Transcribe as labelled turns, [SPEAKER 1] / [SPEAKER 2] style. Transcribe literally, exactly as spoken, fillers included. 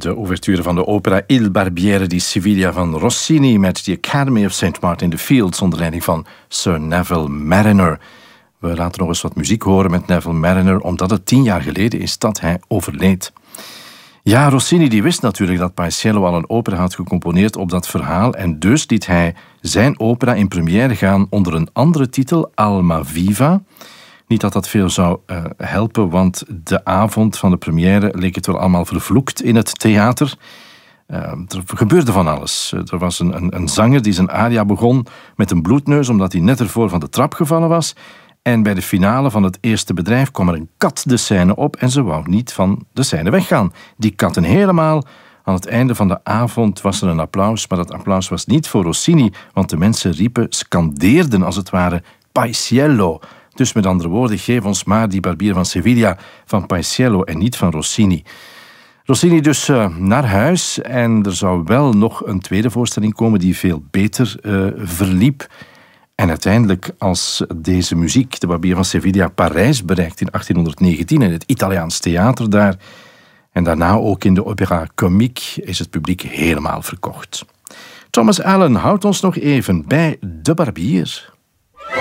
[SPEAKER 1] De ouverture van de opera Il Barbiere di Siviglia van Rossini met de Academy of Saint Martin in the Fields onder leiding van Sir Neville Marriner. We laten nog eens wat muziek horen met Neville Marriner, omdat het tien jaar geleden is dat hij overleed. Ja, Rossini die wist natuurlijk dat Paisiello al een opera had gecomponeerd op dat verhaal en dus liet hij zijn opera in première gaan onder een andere titel, Almaviva. Niet dat dat veel zou uh, helpen, want de avond van de première leek het wel allemaal vervloekt in het theater. Uh, er gebeurde van alles. Er was een, een, een zanger die zijn aria begon met een bloedneus omdat hij net ervoor van de trap gevallen was. En bij de finale van het eerste bedrijf kwam er een kat de scène op en ze wou niet van de scène weggaan. Die katten helemaal. Aan het einde van de avond was er een applaus, maar dat applaus was niet voor Rossini, want de mensen riepen, scandeerden als het ware, Paisiello. Dus met andere woorden, geef ons maar die Barbier van Sevilla van Paisiello en niet van Rossini. Rossini dus uh, naar huis en er zou wel nog een tweede voorstelling komen die veel beter uh, verliep. En uiteindelijk, als deze muziek, de Barbier van Sevilla, Parijs bereikt in achttienhonderdnegentien in het Italiaans theater daar, en daarna ook in de Opéra Comique, is het publiek helemaal verkocht. Thomas Allen houdt ons nog even bij de Barbier.